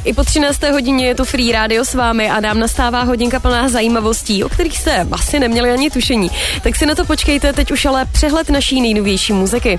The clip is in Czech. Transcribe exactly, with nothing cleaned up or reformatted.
I po třinácté hodině je tu Free Radio s vámi a nám nastává hodinka plná zajímavostí, o kterých jste asi neměli ani tušení. Tak si na to počkejte, teď už ale přehled naší nejnovější muziky.